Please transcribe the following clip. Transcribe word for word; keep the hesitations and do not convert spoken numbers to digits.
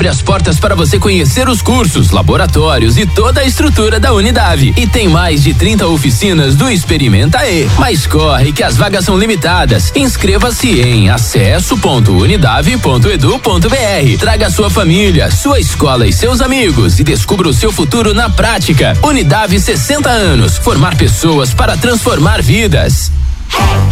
abre as portas para você conhecer os cursos, laboratórios e toda a estrutura da Unidave. E tem mais de trinta oficinas do Experimenta E. Mas corre que as vagas são limitadas. Inscreva-se em acesso ponto unidave ponto edu ponto br. Traga sua família, sua escola e seus amigos e descubra o seu futuro na prática. Unidave sessenta anos. Formar pessoas para transformar vidas.